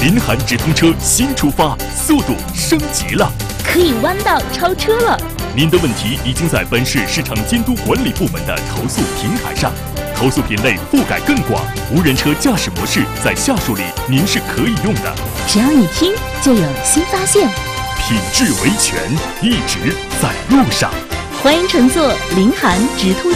林涵直通车新出发，速度升级了， 可以弯道超车了。 您的问题已经在本市市场监督管理部门的投诉平台上，投诉品类覆盖更广，无人车驾驶模式在下属里您是可以用的。 只要你听，就有新发现。 品质维权，一直在路上。 欢迎乘坐林涵直通车。